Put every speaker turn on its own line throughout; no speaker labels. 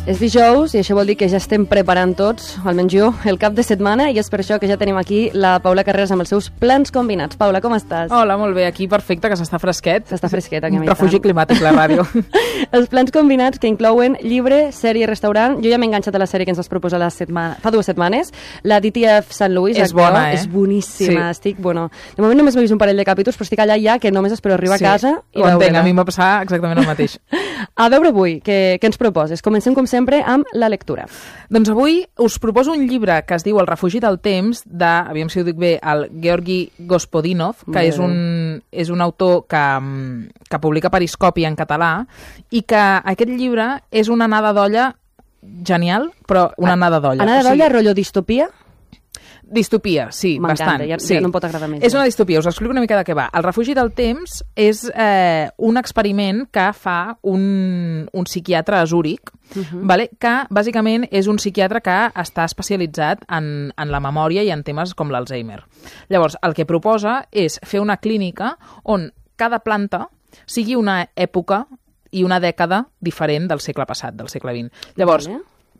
És dijous i això vol dir que ja estem preparant tots, almenys jo, el cap de setmana, i és per això que ja tenim aquí la Paula Carreras amb els seus plans combinats. Paula, com estàs?
Hola, molt bé, aquí perfecte, que s'està fresquet.
S'està fresquet, aquí a mi.
Refugi climàtic, la ràdio.
Els plans combinats que inclouen llibre, sèrie, restaurant. Jo ja m'he enganxat a la sèrie que ens vas proposar fa 2 setmanes, la DTF Sant Louis.
És bona,
És boníssima, sí. De moment només m'he vist un parell de capítols, però estic allà ja que només espero arribar a casa i
ho entenc,
veure-la.
a mi em va passar exactament el mateix.
A veure avui, què ens proposes? Comencem com sempre amb la lectura.
Doncs avui us proposo un llibre que es diu El refugi del temps, aviam si ho dic bé, el Georgi Gospodinov, que és un autor que publica Periscopi en català, i que aquest llibre és una anada d'olla genial, però una anada d'olla.
Anada d'olla, rotllo distopia?
Distopia, sí, bastant.
Ja no em pot agradar més.
És una distopia, us explico una mica de què va. El refugi del temps és un experiment que fa un psiquiatre a Zúrich, que bàsicament és un psiquiatre que està especialitzat en la memòria i en temes com l'Alzheimer. Llavors, el que proposa és fer una clínica on cada planta sigui una època i una dècada diferent del segle passat, del segle XX. Llavors,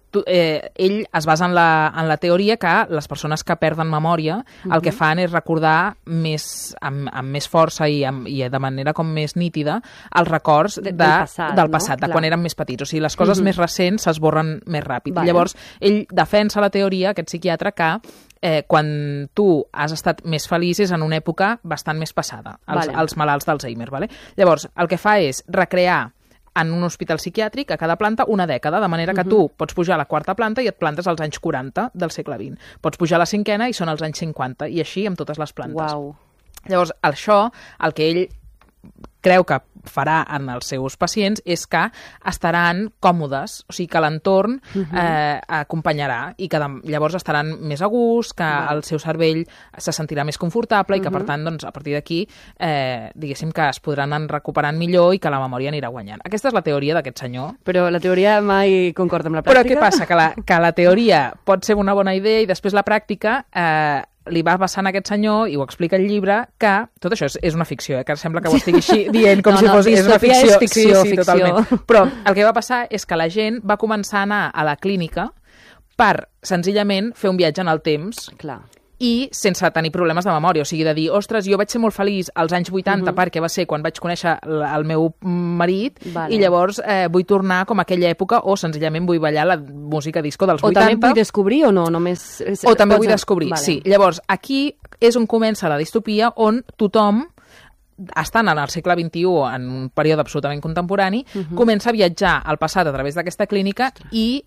ell es basa en la teoria que les persones que perden memòria el que fan és recordar amb més força i de manera com més nítida els records del passat, de quan eren més petits. O sigui, les coses més recents s'esborren més ràpid. Llavors, ell defensa la teoria, aquest psiquiatre, que quan tu has estat més feliç és en una època bastant més passada, els malalts d'Alzheimer. Llavors, el que fa és recrear en un hospital psiquiàtric a cada planta una dècada, de manera que tu pots pujar a la 4ª planta i et plantes als anys 40 del segle XX. Pots pujar a la 5ª i són els anys 50, i així amb totes les plantes.
Uau.
Llavors, això, el que ell creu que farà en els seus pacients és que estaran còmodes, o sigui que l'entorn acompanyarà i que llavors estaran més a gust, que el seu cervell se sentirà més confortable i que per tant, doncs, a partir d'aquí diguéssim que es podran anar recuperant millor i que la memòria anirà guanyant. Aquesta és la teoria d'aquest senyor.
Però la teoria mai concorda amb la pràctica.
Però què passa? Que la teoria pot ser una bona idea i després la pràctica li va passant a aquest senyor, i ho explica el llibre, que tot això és una ficció, que sembla que ho estigui així dient com si fos...
És una ficció. És ficció,
sí, totalment. Però el que va passar és que la gent va començar a anar a la clínica per, senzillament, fer un viatge en el temps.
Clar.
I sense tenir problemes de memòria, o sigui, de dir, ostres, jo vaig ser molt feliç als anys 80 perquè va ser quan vaig conèixer el meu marit i llavors vull tornar com a aquella època o senzillament vull ballar la música disco dels 80.
O també vull descobrir o no?
O també vull descobrir, sí. Llavors, aquí és on comença la distopia, on tothom, estant en el segle XXI, en un període absolutament contemporani, comença a viatjar al passat a través d'aquesta clínica i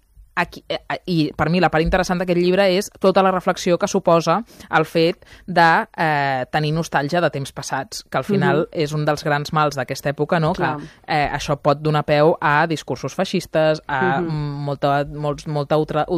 per mi la part interessant d'aquest llibre és tota la reflexió que suposa el fet de tenir nostàlgia de temps passats, que al final és un dels grans mals d'aquesta època, no? Que això pot donar peu a discursos feixistes, a molta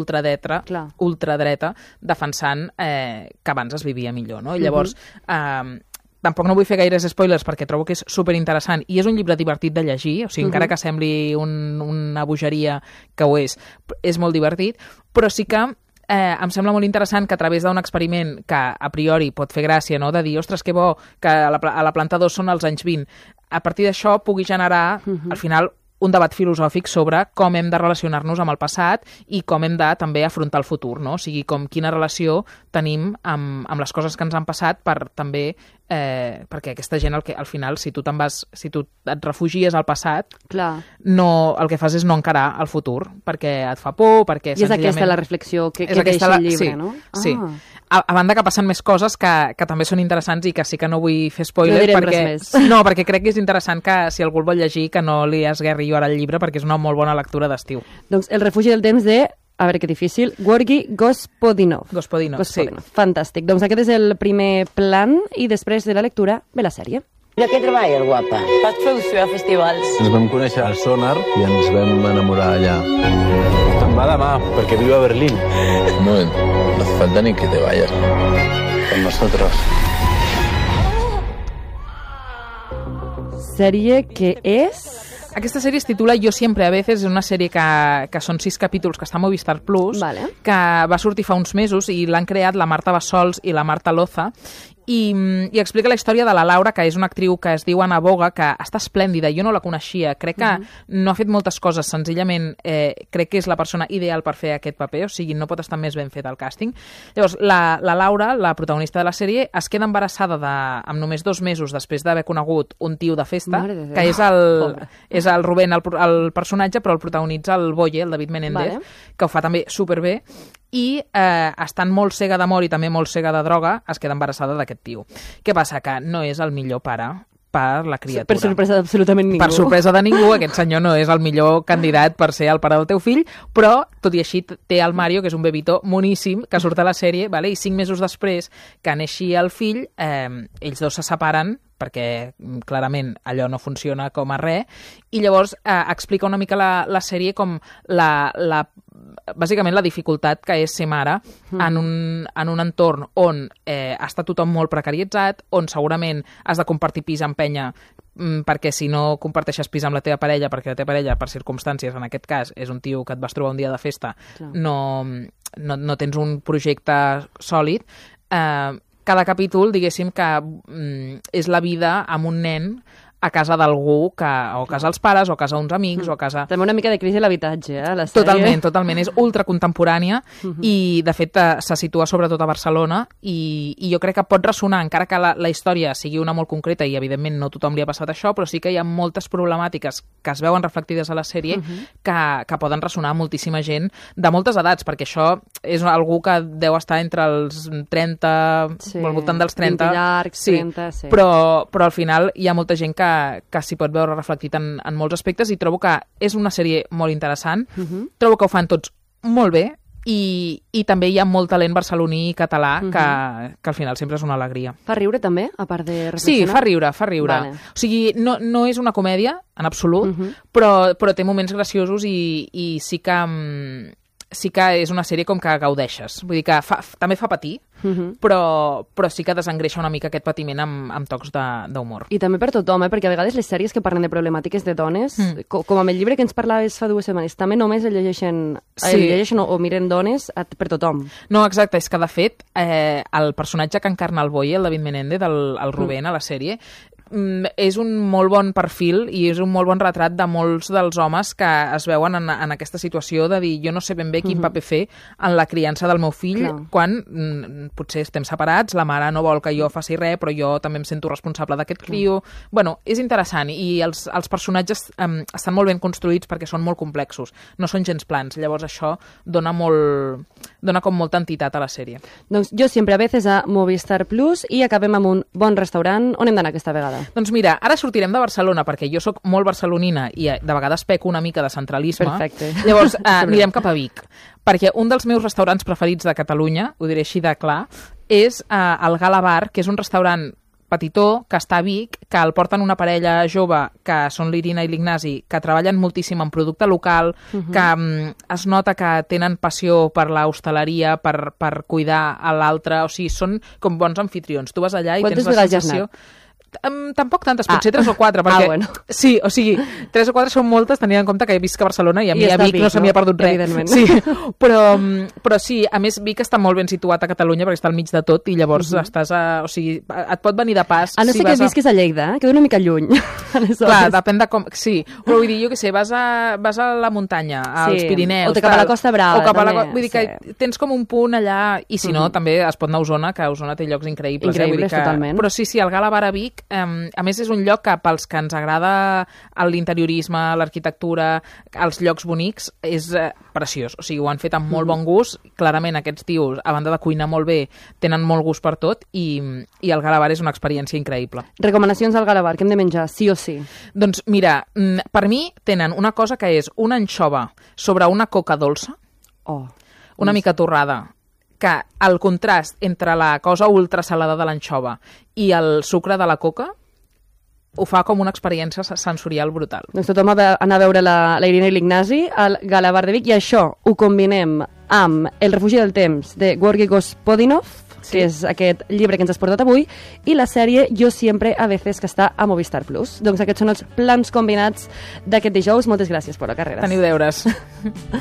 ultradreta defensant que abans es vivia millor, no? I llavors tampoc no vull fer gaires spoilers perquè trobo que és superinteressant i és un llibre divertit de llegir, o sigui, encara que sembli una bogeria, que ho és molt divertit, però sí que em sembla molt interessant que a través d'un experiment que a priori pot fer gràcia, no? De dir, ostres, que bo, que a la planta 2 són els anys 20, a partir d'això pugui generar, al final, un debat filosòfic sobre com hem de relacionar-nos amb el passat i com hem de també afrontar el futur, no? O sigui, quina relació tenim amb les coses que ens han passat per també perquè aquesta gent al final, si tu et refugies al passat, el que fas és no encarar el futur, perquè et fa por, perquè
I és aquesta la reflexió que deixa el llibre, no?
Sí. A banda que passen més coses que també són interessants i que sí que no vull fer spoiler.
No direm res més.
No, perquè crec que és interessant que si algú el vol llegir que no li esguerri jo ara el llibre perquè és una molt bona lectura d'estiu.
Doncs El refugi del temps a veure que difícil, Georgi Gospodinov.
Sí.
Fantàstic. Doncs aquest és el primer plan i després de la lectura ve la sèrie.
De què treballes, guapa?
Faig producció a festivals.
Ens vam conèixer al Sonar i ens vam enamorar allà. Te'n va demà, perquè viu a Berlín.
No hace falta ni que te vayas. Con nosotros.
Sèrie que és...
Aquesta sèrie es titula Yo siempre a veces, és una sèrie que són 6 capítols que està a Movistar Plus, que va sortir fa uns mesos i l'han creat la Marta Bassols i la Marta Loza, i explica la història de la Laura, que és una actriu que es diu Anna Boga, que està esplèndida, jo no la coneixia, crec que no ha fet moltes coses, senzillament crec que és la persona ideal per fer aquest paper, o sigui, no pot estar més ben fet el càsting. Llavors, la Laura, la protagonista de la sèrie, es queda embarassada amb només 2 mesos després d'haver conegut un tio de festa, que és el Rubén, el personatge, però el protagonitza el Boye, el David Menéndez, que ho fa també superbé, i estant molt cega d'amor i també molt cega de droga, es queda embarassada d'aquest tio. Què passa? Que no és el millor pare per la criatura.
Per sorpresa d'absolutament ningú.
Per sorpresa de ningú, aquest senyor no és el millor candidat per ser el pare del teu fill, però, tot i així, té el Mario, que és un bebitó moníssim, que surt a la sèrie, i 5 mesos després que neixi el fill, ells dos se separen, perquè clarament allò no funciona com a res, i llavors explica una mica la sèrie com bàsicament la dificultat que és ser mare en un entorn on està tothom molt precaritzat, on segurament has de compartir pis amb penya, perquè si no comparteixes pis amb la teva parella, perquè la teva parella, per circumstàncies, en aquest cas, és un tio que et vas trobar un dia de festa, no tens un projecte sòlid. Cada capítol, diguéssim, que és la vida amb un nen a casa d'algú, o a casa dels pares, o a casa d'uns amics, o a casa...
També una mica de crisi de l'habitatge, la sèrie.
Totalment. És ultracontemporània i, de fet, se situa sobretot a Barcelona i jo crec que pot ressonar, encara que la història sigui una molt concreta i, evidentment, no tothom li ha passat això, però sí que hi ha moltes problemàtiques que es veuen reflectides a la sèrie que poden ressonar a moltíssima gent de moltes edats, perquè això és algú que deu estar entre els 30, al voltant dels 30.
20 llargs, 30, sí.
Però al final hi ha molta gent que s'hi pot veure reflectit en molts aspectes i trobo que és una sèrie molt interessant, trobo que ho fan tots molt bé i també hi ha molt talent barceloní i català que al final sempre és una alegria.
Fa riure també, a part de reflexionar?
Sí, fa riure. Vale. O sigui, no és una comèdia, en absolut, però té moments graciosos i sí que és una sèrie com que gaudeixes. Vull dir que també fa patir, però sí que desengreixa una mica aquest patiment amb tocs d'humor.
I també per tothom, perquè a vegades les sèries que parlen de problemàtiques de dones, com amb el llibre que ens parlaves fa 2 setmanes, també només el llegeixen o miren dones per tothom.
No, exacte, és que de fet el personatge que encarna el Boye, el David Menéndez, el Rubén a la sèrie, és un molt bon perfil i és un molt bon retrat de molts dels homes que es veuen en aquesta situació de dir jo no sé ben bé quin paper fer en la criança del meu fill quan potser estem separats, la mare no vol que jo faci res, però jo també em sento responsable d'aquest crió. Bueno, és interessant i els personatges estan molt ben construïts perquè són molt complexos, no són gens plans, llavors això dona com molta entitat a la sèrie.
Doncs jo sempre a veces a Movistar Plus i acabem amb un bon restaurant. On hem d'anar aquesta vegada?
Doncs mira, ara sortirem de Barcelona perquè jo sóc molt barcelonina i de vegades peco una mica de centralisme.
Perfecte.
Llavors anirem cap a Vic, perquè un dels meus restaurants preferits de Catalunya, ho diré així de clar, és el Gala Bar, que és un restaurant petitó, que està a Vic, que el porten una parella jove, que són l'Irina i l'Ignasi, que treballen moltíssim en producte local, que es nota que tenen passió per l'hostaleria, per cuidar a l'altre, o sigui, són com bons anfitrions. Tu vas allà i tens la sensació... Tampoc tantes, potser 3 o 4, perquè...
bueno.
Sí, o sigui, 3 o 4 són moltes, tenint en compte que he visc a Barcelona i a mi a Vic no se m'hi ha perdut res.
Sí,
però sí, a més Vic està molt ben situat a Catalunya perquè està al mig de tot i llavors estàs o sigui, et pot venir de pas...
A no ser que visquis a Lleida, que ve una mica lluny.
Clar, depèn de com... Sí, però vull dir, jo què sé, vas a la muntanya, als Pirineus...
O cap a la Costa Brava, també.
Vull dir que tens com un punt allà, i si no, també es pot anar a Osona, que a Osona té llocs increïbles.
Increïbles, totalment.
Però sí, el Gala Bar a Vic, a més és un lloc que pels que ens agrada l'interiorisme, l'arquitectura, els llocs bonics, és preciós. O sigui, ho han fet amb molt bon gust. Clarament aquests tios, a banda de cuinar molt bé, tenen molt gust per tot i el Gala Bar és una experiència increïble.
Recomanacions al Gala Bar, què hem de menjar, sí o sí?
Doncs mira, per mi tenen una cosa que és una anxova sobre una coca dolça, una mica torrada, que el contrast entre la cosa ultrasalada de l'anxova i el sucre de la coca ho fa com una experiència sensorial brutal.
Doncs tothom anar a veure la Irina i l'Ignasi al Gala Bar de Vic i això ho combinem amb El refugi del temps de Georgi Gospodinov, que és aquest llibre que ens has portat avui, i la sèrie Jo siempre a veces, que està a Movistar Plus. Doncs aquests són els plans combinats d'aquest dijous. Moltes gràcies, Paula Carreras.
Teniu deures.